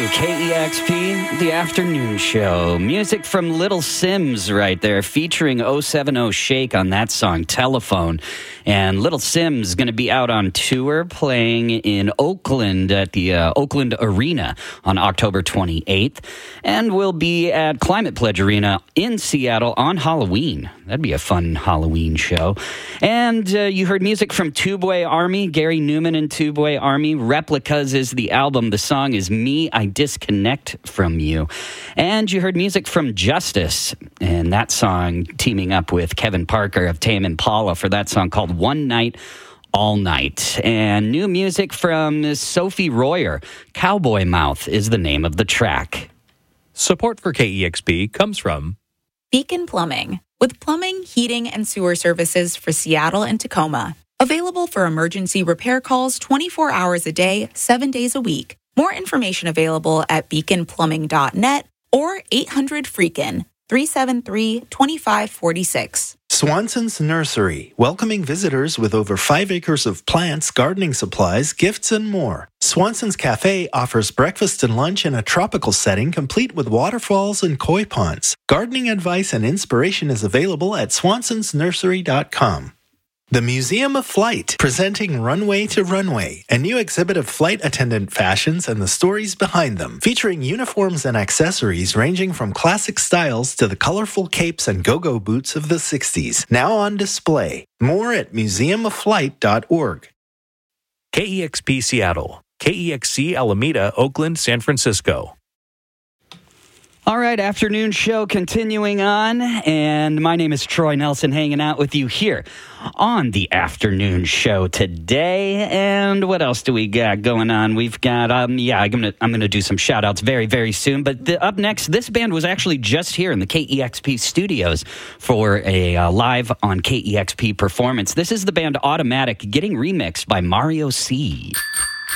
KEXP, the afternoon show. Music from Little Sims right there, featuring 070 Shake on that song, Telephone. And Little Sims is going to be out on tour playing in Oakland at the Oakland Arena on October 28th. And will be at Climate Pledge Arena in Seattle on Halloween. That'd be a fun Halloween show. And you heard music from Tubeway Army, Gary Newman and Tubeway Army. Replicas is the album. The song is Me, I Disconnect From You. And you heard music from Justice, and that song teaming up with Kevin Parker of Tame Impala for that song called One Night, All Night. And new music from Sophie Royer. Cowboy Mouth is the name of the track. Support for KEXP comes from Beacon Plumbing, with plumbing, heating, and sewer services for Seattle and Tacoma. Available for emergency repair calls 24 hours a day, 7 days a week. More information available at beaconplumbing.net or 800-FREAKIN, 373-2546. Swanson's Nursery, welcoming visitors with over 5 acres of plants, gardening supplies, gifts, and more. Swanson's Cafe offers breakfast and lunch in a tropical setting complete with waterfalls and koi ponds. Gardening advice and inspiration is available at swansonsnursery.com. The Museum of Flight, presenting Runway to Runway, a new exhibit of flight attendant fashions and the stories behind them, featuring uniforms and accessories ranging from classic styles to the colorful capes and go-go boots of the 60s, now on display. More at museumofflight.org. KEXP Seattle, KEXC Alameda, Oakland, San Francisco. All right, afternoon show continuing on, and my name is Troy Nelson, hanging out with you here on the afternoon show today. And what else do we got going on? We've got, I'm gonna do some shout outs very, very soon. But up next, this band was actually just here in the KEXP studios for a live on KEXP performance. This is the band Automatic, getting remixed by Mario C.